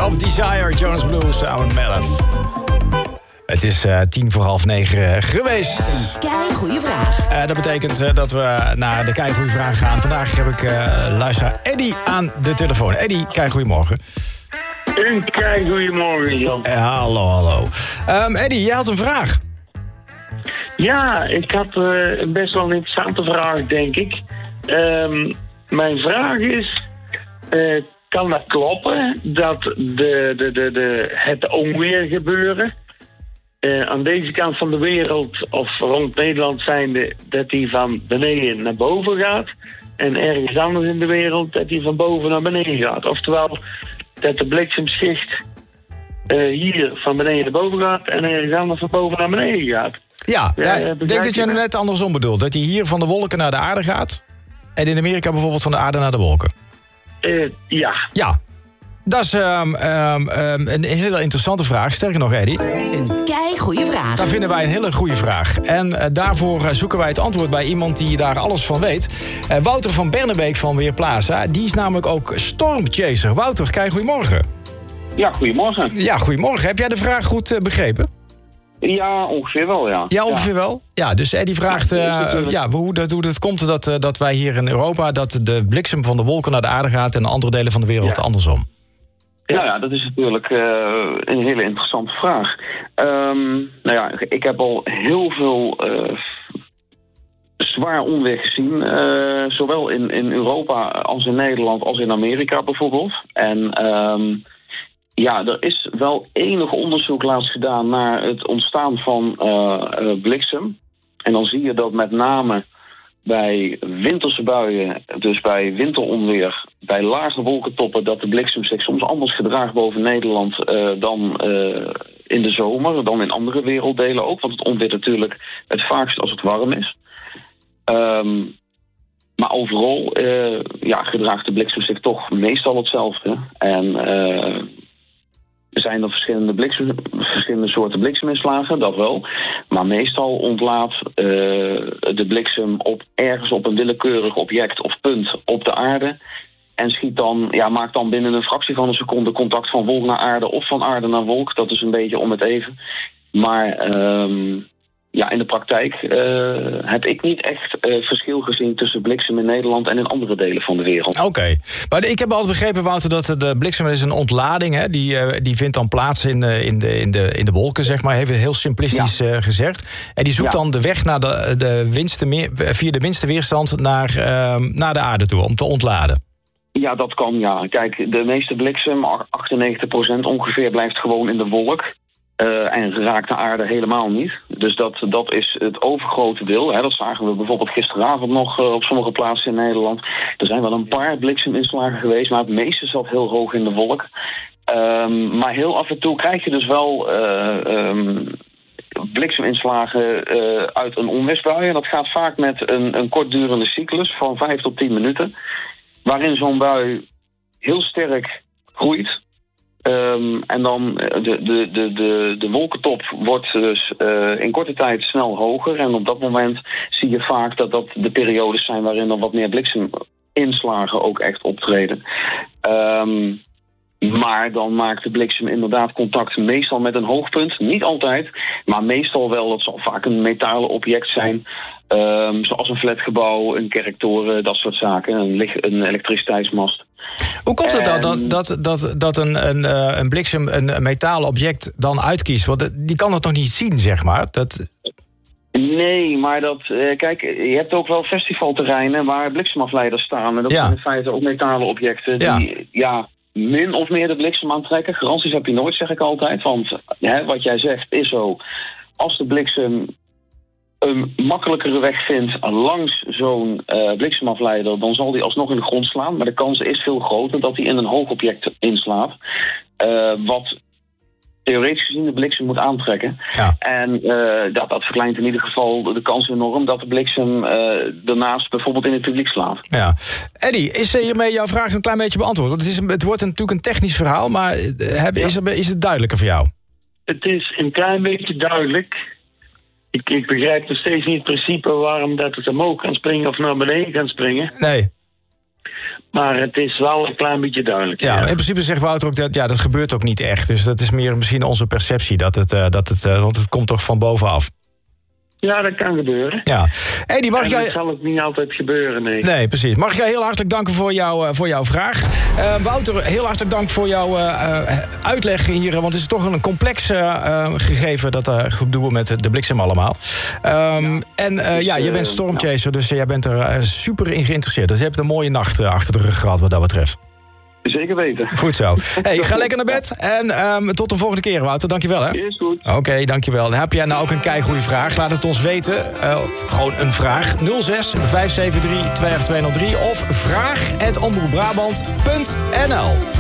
of Desire, Jonas Blue, samen met Mellet. Het is 9:10 geweest. Keigoeie vraag. Dat betekent dat we naar de keigoeie vraag gaan. Vandaag heb ik luisteraar Eddie aan de telefoon. Eddie, keigoeiemorgen. Een keigoeiemorgen, Jan. Hallo. Eddie, jij had een vraag. Ja, ik had best wel een interessante vraag, denk ik. Mijn vraag is... kan dat kloppen dat het onweer gebeuren... aan deze kant van de wereld of rond Nederland zijnde... dat die van beneden naar boven gaat... en ergens anders in de wereld dat die van boven naar beneden gaat. Oftewel, dat de bliksemschicht hier van beneden naar boven gaat... en ergens anders van boven naar beneden gaat. Ja, ik denk dat je het net andersom bedoelt. Dat hij hier van de wolken naar de aarde gaat... en in Amerika bijvoorbeeld van de aarde naar de wolken. Ja. Ja, dat is een hele interessante vraag. Sterker nog, Eddie. Een keigoeie vraag. Dat vinden wij een hele goede vraag. En daarvoor zoeken wij het antwoord bij iemand die daar alles van weet. Wouter van Bernebeek van Weerplaza. Die is namelijk ook stormchaser. Wouter, goedemorgen. Ja, goedemorgen. Ja, goedemorgen. Heb jij de vraag goed begrepen? Ja, ongeveer wel, ja. Ja, ongeveer wel? Ja, dus Eddie vraagt hoe het komt dat wij hier in Europa... dat de bliksem van de wolken naar de aarde gaat... en in andere delen van de wereld andersom. Ja, dat is natuurlijk een hele interessante vraag. Ik heb al heel veel zwaar onweer gezien. Zowel in Europa als in Nederland als in Amerika bijvoorbeeld. En... er is wel enig onderzoek laatst gedaan naar het ontstaan van bliksem. En dan zie je dat met name bij winterse buien, dus bij winteronweer, bij lage wolkentoppen, dat de bliksem zich soms anders gedraagt boven Nederland dan in de zomer, dan in andere werelddelen ook. Want het onweert natuurlijk het vaakst als het warm is. Maar overal gedraagt de bliksem zich toch meestal hetzelfde. En... er zijn er verschillende soorten blikseminslagen, dat wel. Maar meestal ontlaat de bliksem ergens op een willekeurig object of punt op de aarde. En maakt dan binnen een fractie van een seconde contact van wolk naar aarde of van aarde naar wolk. Dat is een beetje om het even. Maar in de praktijk heb ik niet echt verschil gezien tussen bliksem in Nederland en in andere delen van de wereld. Oké. Maar ik heb altijd begrepen, Wouter, dat de bliksem is een ontlading. Hè? Die vindt dan plaats in de wolken, zeg maar. Even heel simplistisch gezegd. En die zoekt dan de weg naar via de minste weerstand naar de aarde toe, om te ontladen. Ja, dat kan, ja. Kijk, de meeste bliksem, 98% ongeveer, blijft gewoon in de wolk. En raakt de aarde helemaal niet. Dus dat is het overgrote deel. Hè. Dat zagen we bijvoorbeeld gisteravond nog op sommige plaatsen in Nederland. Er zijn wel een paar blikseminslagen geweest, maar het meeste zat heel hoog in de wolk. Maar heel af en toe krijg je dus wel blikseminslagen uit een onweersbui. En dat gaat vaak met een kortdurende cyclus van 5 tot 10 minuten. Waarin zo'n bui heel sterk groeit. En dan de wolkentop wordt dus in korte tijd snel hoger. En op dat moment zie je vaak dat de periodes zijn waarin er wat meer blikseminslagen ook echt optreden. Maar dan maakt de bliksem inderdaad contact meestal met een hoogpunt. Niet altijd, maar meestal wel. Het zal vaak een metalen object zijn. Zoals een flatgebouw, een kerktoren, dat soort zaken. Een elektriciteitsmast. Hoe komt het dan dat een bliksem een metalen object dan uitkiest? Want die kan dat nog niet zien, zeg maar. Nee, maar kijk, je hebt ook wel festivalterreinen waar bliksemafleiders staan. En dat zijn in feite ook metalen objecten die min of meer de bliksem aantrekken. Garanties heb je nooit, zeg ik altijd. Want wat jij zegt is zo. Als de bliksem een makkelijkere weg vindt langs zo'n bliksemafleider, dan zal die alsnog in de grond slaan. Maar de kans is veel groter dat hij in een hoog object inslaat. Wat theoretisch gezien de bliksem moet aantrekken. Ja. En dat verkleint in ieder geval de kans enorm dat de bliksem daarnaast bijvoorbeeld in het publiek slaat. Ja. Eddie, is hiermee jouw vraag een klein beetje beantwoord? Want het wordt natuurlijk een technisch verhaal, maar is het duidelijker voor jou? Het is een klein beetje duidelijk. Ik begrijp nog steeds niet het principe waarom dat het omhoog kan springen of naar beneden kan springen. Nee. Maar het is wel een klein beetje duidelijk. Ja, in principe zegt Wouter ook dat gebeurt ook niet echt. Dus dat is meer misschien onze perceptie. Want het komt toch van bovenaf. Ja, dat kan gebeuren. Ja. Hey, dat zal ook niet altijd gebeuren, nee. Nee, precies. Mag ik jou heel hartelijk danken voor jouw vraag. Wouter, heel hartelijk dank voor jouw uitleg hier. Want het is toch een complex gegeven, dat gedoe met de bliksem allemaal. Je bent stormchaser, dus jij bent er super in geïnteresseerd. Dus je hebt een mooie nacht achter de rug gehad wat dat betreft. Zeker weten. Goed zo. Hey, ga lekker naar bed. En tot de volgende keer, Wouter. Dankjewel, hè? Is goed. Oké, dankjewel. Heb jij nou ook een keigoede vraag? Laat het ons weten. Gewoon een vraag. 06 573 2203 of vraag@omroepbrabant.nl